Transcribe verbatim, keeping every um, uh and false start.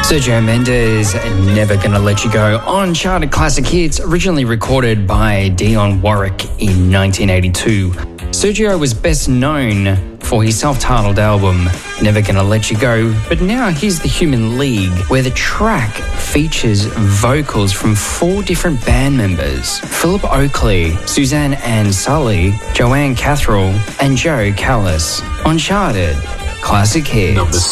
Sergio Mendes, Never Gonna Let You Go, on Charted Classic Hits, originally recorded by Dionne Warwick in nineteen eighty-two. Sergio was best known for his self-titled album, Never Gonna Let You Go, but now here's The Human League, where the track features vocals from four different band members: Philip Oakley, Suzanne Ann Sully, Joanne Catherall, and Joe Callis, on Charted Classic Hits.